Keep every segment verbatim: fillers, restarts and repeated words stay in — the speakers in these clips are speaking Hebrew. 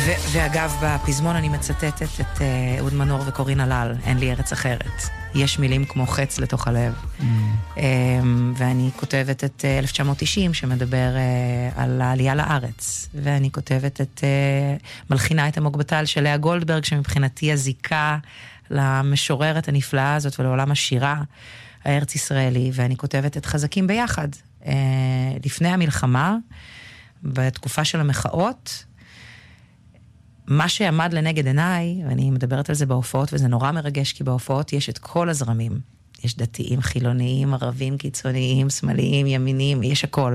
ואגב, בפזמון אני מצטטת את אהוד מנור וקורין הלל, אין לי ארץ אחרת. יש מילים כמו חץ לתוך הלב. Mm. ואני כותבת את אלף תשע מאות תשעים, שמדבר על העלייה לארץ. ואני כותבת את, מלחינה את המוגבטל של לאה גולדברג, שמבחינתי הזיקה למשוררת הנפלאה הזאת ולעולם השירה הארץ ישראלי. ואני כותבת את חזקים ביחד. לפני המלחמה, בתקופה של המחאות, מה שעמד לנגד עיניי, ואני מדברת על זה בהופעות, וזה נורא מרגש, כי בהופעות יש את כל הזרמים. יש דתיים, חילוניים, ערבים, קיצוניים, שמאליים, ימיניים, יש הכל.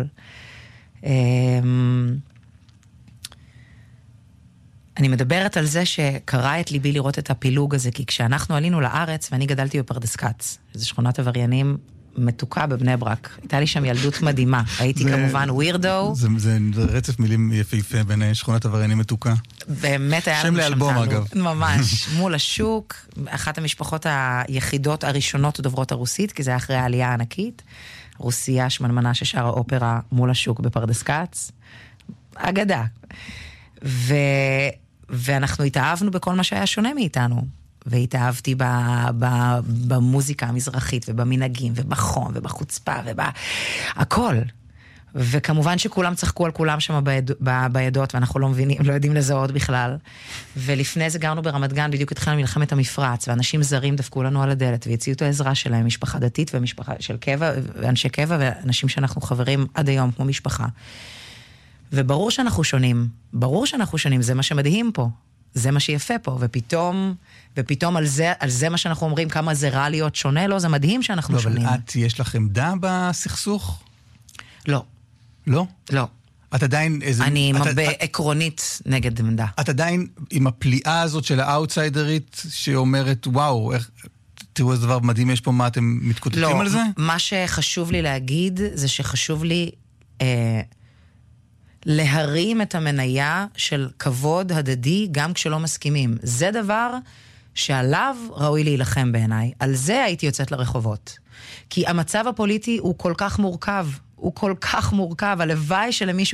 אני מדברת על זה שקרה את ליבי לראות את הפילוג הזה, כי כשאנחנו עלינו לארץ, ואני גדלתי בפרדס כץ, שזו שכונת עבריינים, מתוקה בבני ברק. הייתה לי שם ילדות מדהימה. הייתי כמובן ווירדו. זה רצף מילים יפהפה בין שכונת עבריינים מתוקה. באמת היה שם לאלבום אגב. ממש. מול השוק, אחת המשפחות היחידות הראשונות דוברות הרוסית, כי זה היה אחרי העלייה הענקית. רוסיה שמנמנה ששרה אופרה מול השוק בפרדס כץ. אגדה. ו... ואנחנו התאהבנו בכל מה שהיה שונה מאיתנו. והתאהבתי ב, ב, במוזיקה המזרחית, ובמנהגים, ובחום, ובחוצפה, ובהכל. וכמובן שכולם צחקו על כולם שם ביד, ב, בידות, ואנחנו לא מבינים, לא יודעים לזהות בכלל. ולפני זה גרנו ברמת גן, בדיוק התחלנו מלחמת המפרץ, ואנשים זרים דפקו לנו על הדלת, והציעו את העזרה שלהם, משפחה דתית ומשפחה של קבע, ואנשי קבע, ואנשים שאנחנו חברים עד היום, כמו משפחה. וברור שאנחנו שונים, ברור שאנחנו שונים, זה מה שמדהים פה. זה מה שיפה פה, ופתאום, ופתאום על זה, על זה מה שאנחנו אומרים, כמה זה רע להיות שונה, לא, זה מדהים שאנחנו לא, שונים. אבל את, יש לך עמדה בסכסוך? לא. לא? לא. את עדיין איזה... אני את, בעקרונית את, נגד עמדה. את עדיין עם הפליאה הזאת של האוטסיידרית, שאומרת, וואו, איך, תראו איזה דבר מדהים יש פה, מה אתם מתקוטטים לא, על זה? מה שחשוב לי להגיד, זה שחשוב לי... אה, להרים את המניה של כבוד הדדי גם כשלא מסכימים. זה דבר שעליו ראוי להילחם בעיניי. על זה הייתי יוצאת לרחובות. כי המצב הפוליטי הוא כל כך מורכב. הוא כל כך מורכב. הלוואי שלמישהו